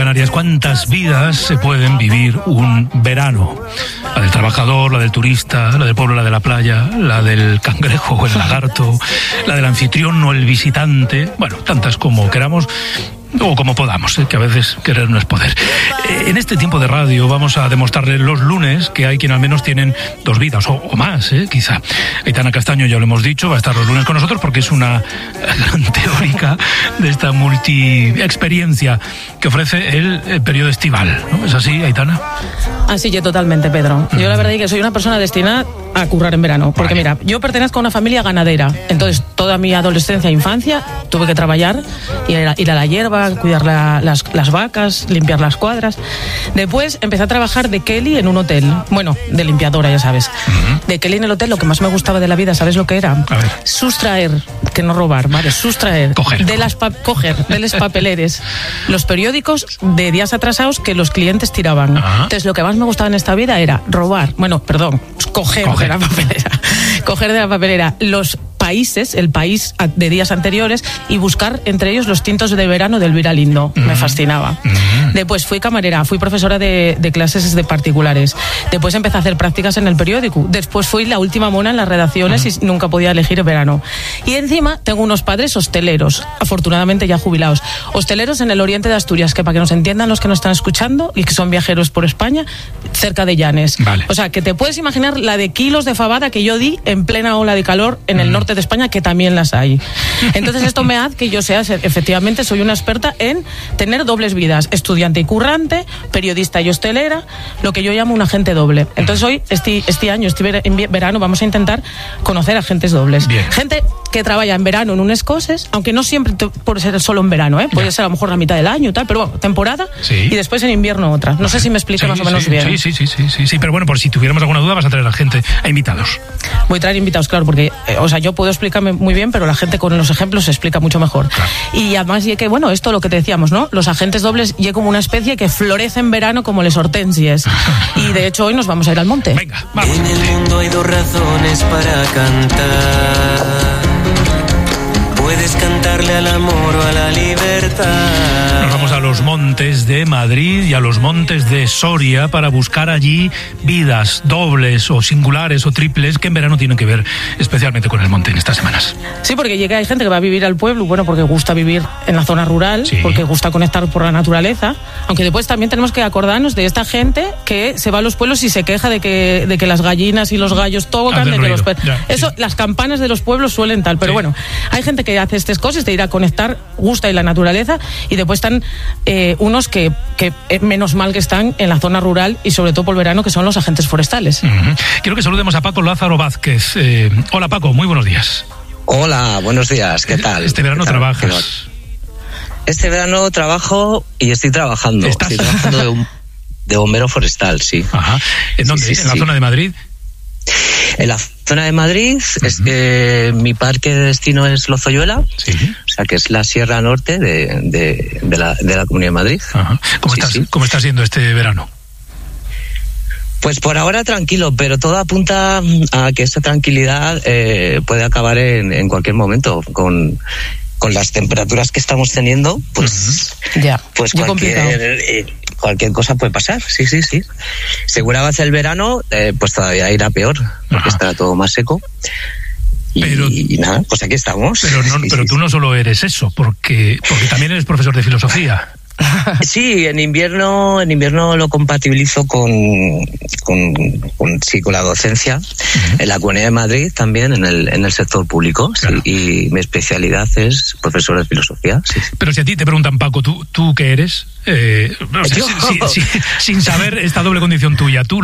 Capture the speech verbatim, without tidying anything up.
Canarias, ¿cuántas vidas se pueden vivir un verano? La del trabajador, la del turista, la del pueblo, la de la playa, la del cangrejo o el lagarto, la del anfitrión o el visitante, bueno, tantas como queramos. O como podamos, ¿eh? Que a veces querer no es poder. Eh, en este tiempo de radio vamos a demostrarles los lunes que hay quien al menos tienen dos vidas, o, o más, ¿eh? Quizá. Aitana Castaño, ya lo hemos dicho, va a estar los lunes con nosotros porque es una gran teórica de esta multi-experiencia que ofrece el, el periodo estival, ¿no? ¿Es así, Aitana? Así yo totalmente, Pedro. Yo la verdad es que soy una persona destinada a currar en verano, porque vale. Mira, yo pertenezco a una familia ganadera, entonces toda mi adolescencia e infancia tuve que trabajar, ir a, ir a la hierba, cuidar la, las, las vacas, limpiar las cuadras. Después empecé a trabajar de Kelly en un hotel, bueno, de limpiadora, ya sabes. Uh-huh. De Kelly en el hotel, lo que más me gustaba de la vida, ¿sabes lo que era? A ver. Sustraer, que no robar, vale, sustraer coger, de las pa- coger de los papeleres los periódicos de días atrasados que los clientes tiraban. Uh-huh. Entonces lo que más me gustaba en esta vida era robar, bueno, perdón, coger, coger. de la papelera, coger de la papelera los países, el país de días anteriores y buscar entre ellos los tintos de verano del Vira Lindo. Mm. Me fascinaba. Mm. Después fui camarera, fui profesora de, de clases de particulares. Después empecé a hacer prácticas en el periódico. Después fui la última mona en las redacciones mm. y nunca podía elegir el verano. Y encima tengo unos padres hosteleros, afortunadamente ya jubilados. Hosteleros en el oriente de Asturias, que para que nos entiendan los que nos están escuchando y que son viajeros por España, cerca de Llanes. Vale. O sea, que te puedes imaginar la de kilos de fabada que yo di en plena ola de calor en el mm. norte de España, que también las hay. Entonces esto me hace que yo sea, efectivamente, soy una experta en tener dobles vidas, estudiante y currante, periodista y hostelera, lo que yo llamo un agente doble. Entonces hoy, este, este año, este verano, vamos a intentar conocer agentes dobles. Bien. Gente que trabaja en verano en unas cosas, aunque no siempre puede ser solo en verano, ¿eh? Puede ya. ser a lo mejor la mitad del año y tal, pero bueno, temporada, sí. Y después en invierno otra. No sé si me explico sí, más o menos sí, bien. Sí, sí, sí, sí, sí, sí, pero bueno, por si tuviéramos alguna duda vas a traer a gente, a invitados. Voy a traer invitados, claro, porque, eh, o sea, yo puedo explicarme muy bien, pero la gente con los ejemplos se explica mucho mejor. Claro. Y además, y que bueno, esto lo que te decíamos, ¿no? Los agentes dobles y como una especie que florece en verano como les hortensias. Y de hecho hoy nos vamos a ir al monte. Venga, vamos. En el mundo hay dos razones para cantar. Puedes cantarle al amor o a la libertad. Nos vamos a los montes de Madrid y a los montes de Soria para buscar allí vidas dobles o singulares o triples que en verano tienen que ver especialmente con el monte en estas semanas. Sí, porque llega, hay gente que va a vivir al pueblo, bueno, porque gusta vivir en la zona rural, sí. Porque gusta conectar por la naturaleza, aunque después también tenemos que acordarnos de esta gente que se va a los pueblos y se queja de que, de que las gallinas y los gallos tocan, de que los per- ya, Eso, sí. Las campanas de los pueblos suelen tal, pero sí. Bueno, hay gente que hace estas cosas de ir a conectar, gusta y la naturaleza, y después están eh, unos que, que eh, menos mal que están en la zona rural y sobre todo por el verano, que son los agentes forestales. Uh-huh. Quiero que saludemos a Paco Lázaro Vázquez. Eh, hola Paco, muy buenos días. Hola, buenos días, ¿qué tal? Este verano trabajas. Este verano trabajo y estoy trabajando. ¿Estás? Estoy trabajando de, un, de bombero forestal, sí. Ajá. ¿En dónde? Sí, sí, ¿En la sí. zona de Madrid? En la zona de Madrid, uh-huh. Es que mi parque de destino es Lozoyuela, sí. O sea que es la Sierra Norte de, de, de, la, de la Comunidad de Madrid. Ajá. ¿Cómo, sí, estás, sí. ¿Cómo está siendo este verano? Pues por ahora tranquilo, pero todo apunta a que esta tranquilidad eh, puede acabar en, en cualquier momento con... con las temperaturas que estamos teniendo, pues, uh-huh. ya, pues cualquier, eh, cualquier cosa puede pasar, sí, sí, sí. Según avance el verano, eh, pues todavía irá peor, porque Ajá. estará todo más seco. Y, pero, y nada, pues aquí estamos. Pero, no, sí, pero sí, tú sí. no solo eres eso, porque, porque también eres profesor de filosofía. Sí, en invierno, en invierno lo compatibilizo con, con, con sí, con la docencia, uh-huh. En la Comunidad de Madrid también, en el, en el sector público, claro. Sí, y mi especialidad es profesor de filosofía. Sí, sí. Pero si a ti te preguntan, Paco, ¿tú, tú qué eres? Eh, o sea, si, si, si, sin saber esta doble condición tuya, ¿tú